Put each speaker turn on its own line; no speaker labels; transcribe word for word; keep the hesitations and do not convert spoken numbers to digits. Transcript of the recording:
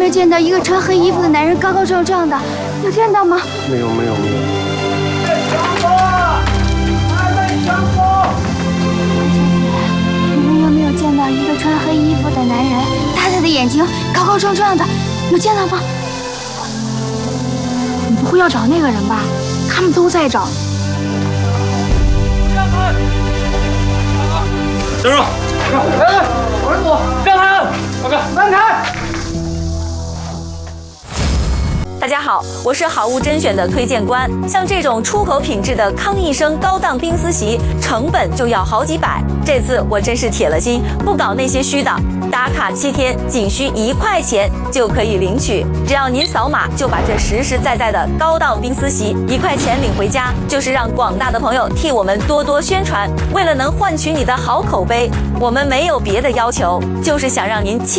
没有见到一个穿黑衣服的男人高高壮壮的？有见到吗？
没有，没有，没有。
强哥，还在强哥。
你们有没有见到一个穿黑衣服的男人，大大的眼睛，高高壮壮的？有见到吗？
你不会要找那个人吧？他们都在找。
站住！哎，有人躲！让开！大哥，让开！
大家好，我是好物甄选的推荐官。像这种出口品质的康益生高档冰丝席，成本就要好几百。这次我真是铁了心，不搞那些虚的。打卡七天，仅需一块钱就可以领取。只要您扫码，就把这实实在在的高档冰丝席一块钱领回家，就是让广大的朋友替我们多多宣传。为了能换取你的好口碑，我们没有别的要求，就是想让您亲。